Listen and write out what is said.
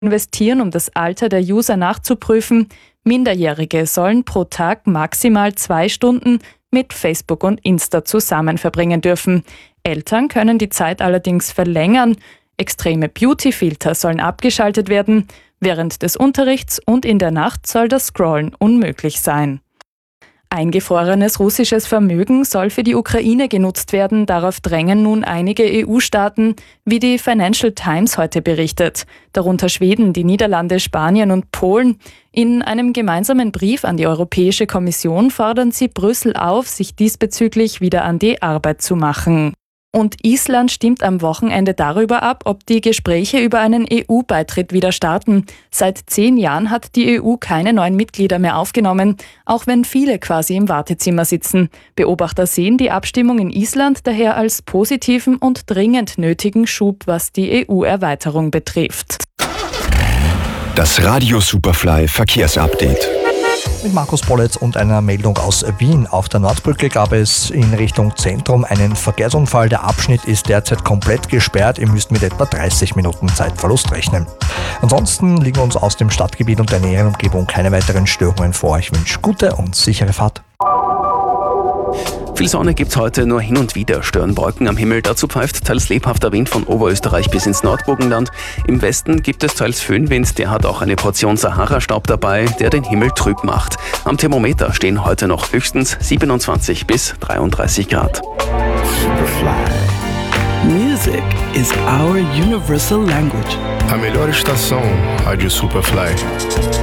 investieren, um das Alter der User nachzuprüfen. Minderjährige sollen pro Tag maximal 2 Stunden mit Facebook und Insta zusammen verbringen dürfen. Eltern können die Zeit allerdings verlängern. Extreme Beauty-Filter sollen abgeschaltet werden. Während des Unterrichts und in der Nacht soll das Scrollen unmöglich sein. Eingefrorenes russisches Vermögen soll für die Ukraine genutzt werden. Darauf drängen nun einige EU-Staaten, wie die Financial Times heute berichtet. Darunter Schweden, die Niederlande, Spanien und Polen. In einem gemeinsamen Brief an die Europäische Kommission fordern sie Brüssel auf, sich diesbezüglich wieder an die Arbeit zu machen. Und Island stimmt am Wochenende darüber ab, ob die Gespräche über einen EU-Beitritt wieder starten. Seit 10 Jahren hat die EU keine neuen Mitglieder mehr aufgenommen, auch wenn viele quasi im Wartezimmer sitzen. Beobachter sehen die Abstimmung in Island daher als positiven und dringend nötigen Schub, was die EU-Erweiterung betrifft. Das Radio Superfly Verkehrsupdate. Mit Markus Polletz und einer Meldung aus Wien. Auf der Nordbrücke gab es in Richtung Zentrum einen Verkehrsunfall. Der Abschnitt ist derzeit komplett gesperrt. Ihr müsst mit etwa 30 Minuten Zeitverlust rechnen. Ansonsten liegen uns aus dem Stadtgebiet und der näheren Umgebung keine weiteren Störungen vor. Ich wünsche gute und sichere Fahrt. Viel Sonne gibt's heute, nur hin und wieder stören Wolken am Himmel. Dazu pfeift teils lebhafter Wind von Oberösterreich bis ins Nordburgenland. Im Westen gibt es teils Föhnwind, der hat auch eine Portion Sahara-Staub dabei, der den Himmel trüb macht. Am Thermometer stehen heute noch höchstens 27 bis 33 Grad. Music is our universal language. A melhor estação, Rádio Superfly.